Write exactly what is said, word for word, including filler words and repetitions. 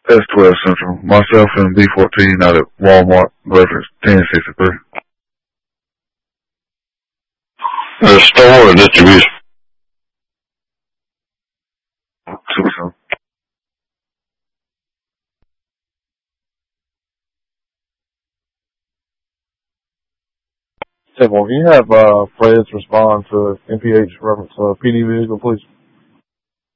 S twelve Central. Myself and B fourteen out at Walmart, reference ten sixty-three. The store or distribution? Two some. Simple. Can you have uh, Feds respond to M P H reference uh, P D vehicle, please?